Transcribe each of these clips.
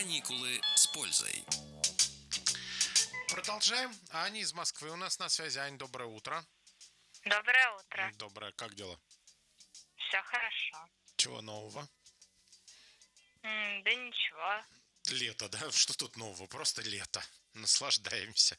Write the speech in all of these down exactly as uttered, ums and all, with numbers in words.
Каникулы с пользой. Продолжаем. Аня из Москвы у нас на связи. Ань, доброе утро. Доброе утро. Доброе. Как дела? Все хорошо. Чего нового? М, да ничего. Лето, да? Что тут нового? Просто лето. Наслаждаемся.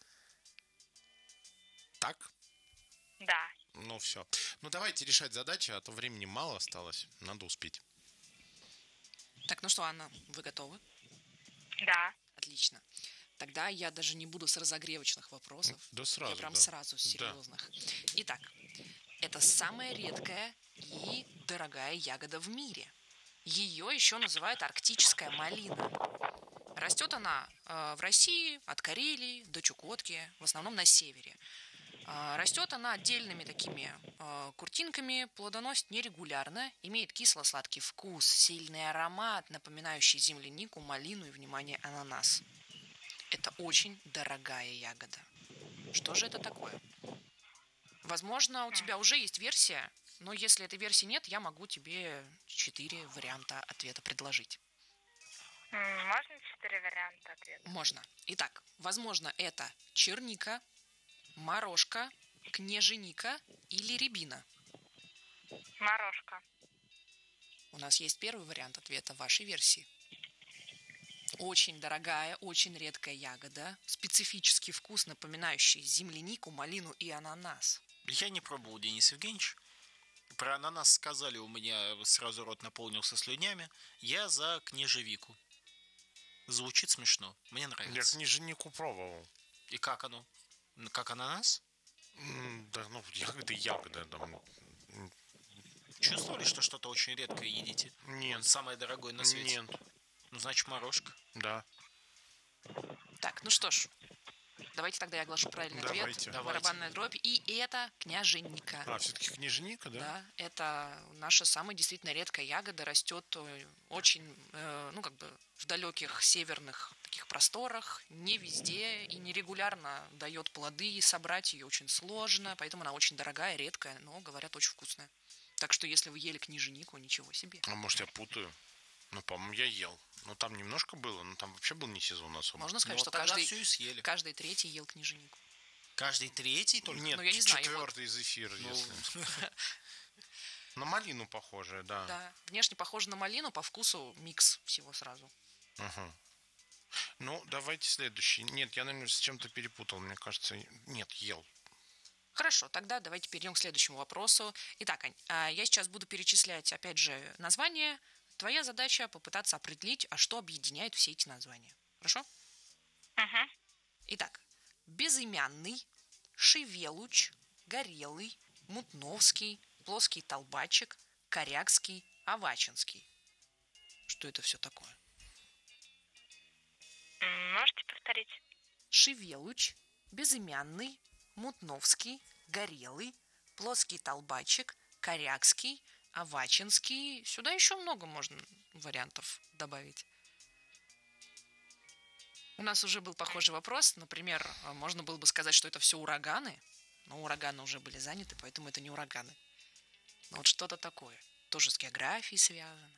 Так? Да. Ну все. Ну давайте решать задачи, а то времени мало осталось. Надо успеть. Так, ну что, Анна, вы готовы? Да. Отлично. Тогда я даже не буду с разогревочных вопросов. Да сразу, Я прям да. сразу с серьезных. Итак, это самая редкая и дорогая ягода в мире. Ее еще называют арктическая малина. Растет она э, в России, от Карелии до Чукотки, в основном на севере. Э, растет она отдельными такими э, куртинками, плодоносит нерегулярно, имеет кисло-сладкий вкус, сильный аромат, напоминающий землянику, малину и, внимание, ананас. Это очень дорогая ягода. Что же это такое? Возможно, у тебя уже есть версия, но если этой версии нет, я могу тебе четыре варианта ответа предложить. М, Можно четыре варианта ответа? Можно. Итак, возможно, это черника, морожка, княженика или рябина. Морожка. У нас есть первый вариант ответа вашей версии. Очень дорогая, очень редкая ягода, специфический вкус, напоминающий землянику, малину и ананас. Я не пробовал, Денис Евгеньевич. Про ананас сказали, у меня сразу рот наполнился слюнями. Я за княжевику. Звучит смешно. Мне Я нравится. княженику пробовал. И как оно? Как ананас? М, Да, ну, ягоды, ягоды. Там. Чувствовали, что что-то очень редкое едите? Нет. Он самое дорогое на свете. Нет. Ну, значит, морожка. Да. Так, ну что ж, давайте тогда я оглашу правильный Давайте. ответ. Давайте. Барабанная дробь. И это княженика. А, все-таки княженика, да? Да, это наша самая действительно редкая ягода, растет э, очень, э, ну как бы в далеких северных таких просторах, не везде и нерегулярно дает плоды, и собрать ее очень сложно, поэтому она очень дорогая, редкая, но, говорят, очень вкусная. Так что если вы ели княженику, ничего себе. А может, я путаю? Ну, по-моему, я ел. Ну, там немножко было, но там вообще был не сезон особо. Можно сказать, Ну, что вот тогда каждый, все и съели. каждый третий ел княженику. Каждый третий только? Нет, Ну, я не знаю, его- четвертый из эфира, Ну, если. На малину похоже, да. Да, внешне похоже на малину, по вкусу микс всего сразу. Ага. Ну, давайте следующий. Нет, я, наверное, с чем-то перепутал. Мне кажется, нет, ел. Хорошо, тогда давайте перейдем к следующему вопросу. Итак, Ань, а, я сейчас буду перечислять, опять же, названия. Твоя задача попытаться определить, а что объединяет все эти названия. Хорошо? Угу. Итак, безымянный, шевелуч, горелый, мутновский, плоский толбачик, корякский, авачинский. Что это все такое? Можете повторить? Шевелуч, безымянный, мутновский, горелый, плоский толбачик, корякский, авачинский. Сюда еще много можно вариантов добавить. У нас уже был похожий вопрос. Например, можно было бы сказать, что это все ураганы, но ураганы уже были заняты, поэтому это не ураганы. Но вот что-то такое. Тоже с географией связано.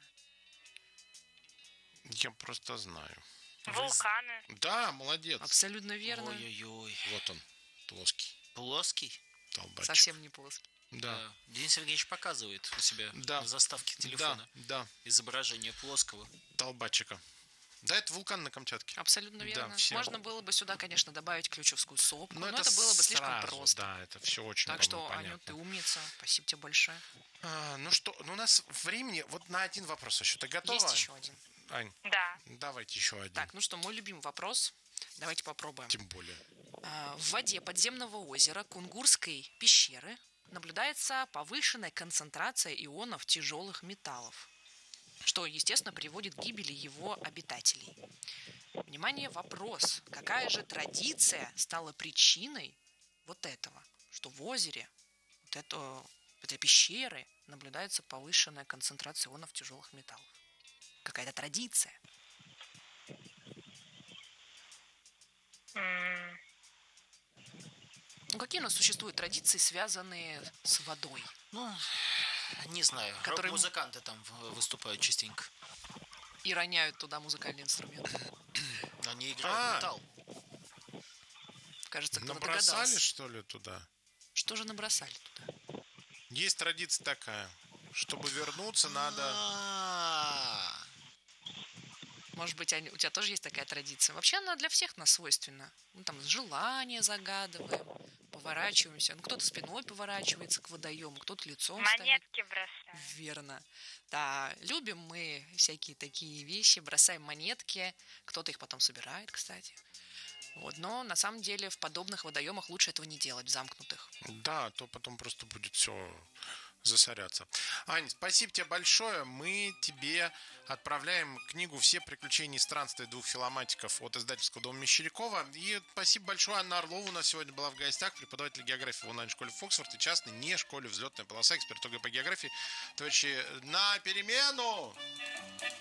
Я просто знаю. Вулканы. Да, молодец. Абсолютно верно. Ой-ой-ой. Вот он, плоский Плоский? толбачик. Совсем не плоский. Да. Да. Денис Евгеньевич показывает у себя Да. на заставке телефона Да, да, изображение плоского. толбачика. Да, это вулкан на Камчатке. Абсолютно Да, верно. все. Можно было бы сюда, конечно, добавить ключевскую сопку, но, Но это, было бы слишком сразу, просто. Да, это все очень Так по-моему, что, Аню, понятно. ты умница. Спасибо тебе большое. А, ну что, ну у нас времени вот на один вопрос еще. Ты готова? Есть еще один. Ань, Да. давайте еще один. Так, ну что, мой любимый вопрос. Давайте попробуем. Тем более. А, В воде подземного озера Кунгурской пещеры наблюдается повышенная концентрация ионов тяжелых металлов, что, естественно, приводит к гибели его обитателей. Внимание, вопрос. Какая же традиция стала причиной вот этого, что в озере, вот это, в этой пещеры наблюдается повышенная концентрация ионов тяжелых металлов? Какая-то традиция. М, Ну, какие у нас существуют традиции, связанные с водой? Ну, не знаю. Который- Рок-музыканты там в- выступают частенько. и роняют туда музыкальные инструменты. Они играют А. металл. Кажется, кто-то Набросали, догадался. что ли, туда? Что же набросали туда? Есть традиция такая. Чтобы вернуться, надо... А, Может быть, они- у тебя тоже есть такая традиция? Вообще она для всех нас свойственна. Ну, там, желание загадываем, поворачиваемся. Ну, кто-то спиной поворачивается к водоему, кто-то лицом стоит. Монетки бросаем. Верно. Да, любим мы всякие такие вещи, бросаем монетки. Кто-то их потом собирает, кстати. Вот, но на самом деле в подобных водоемах лучше этого не делать, в замкнутых. Да, а то потом просто будет все засоряться. Ань, спасибо тебе большое. Мы тебе отправляем книгу «Все приключения и странствия двух филоматиков» от издательского дома Мещерякова. И спасибо большое. Анна Орлова у нас сегодня была в гостях, преподаватель географии в онлайн-школе Фоксфорд и частной не школе «Взлетная полоса», эксперт ОГЭ по географии. Товарищи, на перемену!